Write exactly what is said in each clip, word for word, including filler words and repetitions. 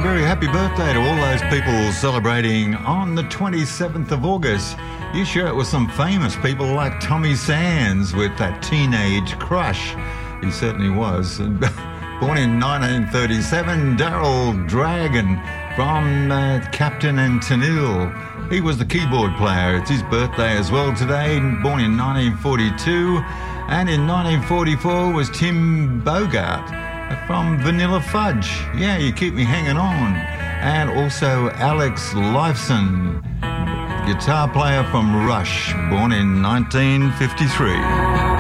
very happy birthday to all those people celebrating on the twenty-seventh of August. You share it with some famous people like Tommy Sands with that teenage crush. He certainly was. Born in nineteen thirty-seven, Daryl Dragon from uh, Captain and Tennille. He was the keyboard player. It's his birthday as well today. Born in nineteen forty-two. And in nineteen forty-four was Tim Bogart from Vanilla Fudge. Yeah, you keep me hanging on. And also Alex Lifeson, guitar player from Rush, born in nineteen fifty-three.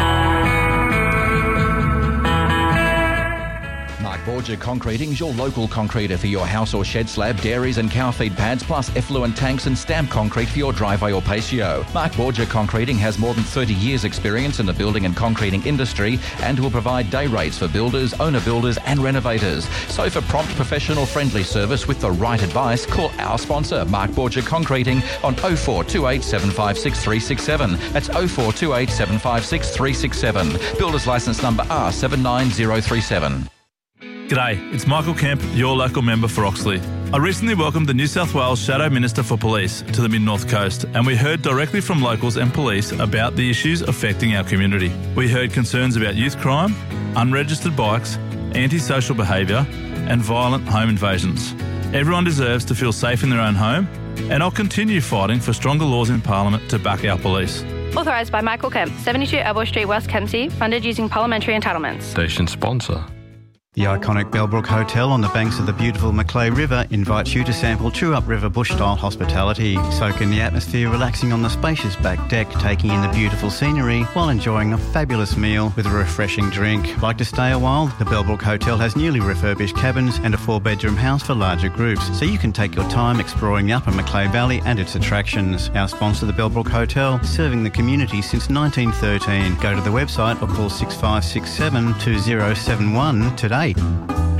Borgia Concreting is your local concreter for your house or shed slab, dairies and cow feed pads, plus effluent tanks and stamp concrete for your driveway or patio. Mark Borgia Concreting has more than thirty years experience in the building and concreting industry and will provide day rates for builders, owner builders and renovators. So for prompt, professional, friendly service with the right advice, call our sponsor, Mark Borgia Concreting, on oh four two eight, seven five six, three six seven. That's oh four two eight, seven five six, three six seven. Builder's licence number R seven nine zero three seven. G'day, it's Michael Kemp, your local member for Oxley. I recently welcomed the New South Wales Shadow Minister for Police to the Mid-North Coast, and we heard directly from locals and police about the issues affecting our community. We heard concerns about youth crime, unregistered bikes, antisocial behaviour and violent home invasions. Everyone deserves to feel safe in their own home, and I'll continue fighting for stronger laws in Parliament to back our police. Authorised by Michael Kemp, seventy-two Elbow Street, West Kempsey, funded using parliamentary entitlements. Station sponsor. The iconic Bellbrook Hotel on the banks of the beautiful Macleay River invites you to sample True-Up River bush-style hospitality. Soak in the atmosphere, relaxing on the spacious back deck, taking in the beautiful scenery while enjoying a fabulous meal with a refreshing drink. Like to stay a while? The Bellbrook Hotel has newly refurbished cabins and a four-bedroom house for larger groups, so you can take your time exploring the Upper Macleay Valley and its attractions. Our sponsor, the Bellbrook Hotel, serving the community since nineteen thirteen. Go to the website or call six five six seven, two zero seven one today.